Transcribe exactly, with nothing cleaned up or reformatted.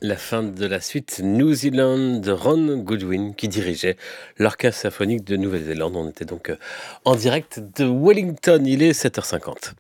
La fin de la suite New Zealand de Ron Goodwin qui dirigeait l'Orchestre symphonique de Nouvelle-Zélande. On était donc euh, en direct de Wellington, il est sept heures cinquante.